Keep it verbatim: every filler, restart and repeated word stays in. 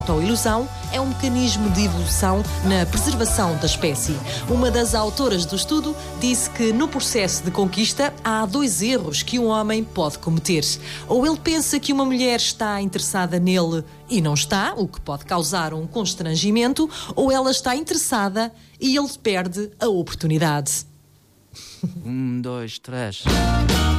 A ilusão é um mecanismo de evolução na preservação da espécie. Uma das autoras do estudo disse que no processo de conquista há dois erros que um homem pode cometer. Ou ele pensa que uma mulher está interessada nele e não está, o que pode causar um constrangimento, ou ela está interessada e ele perde a oportunidade. Um, dois, três...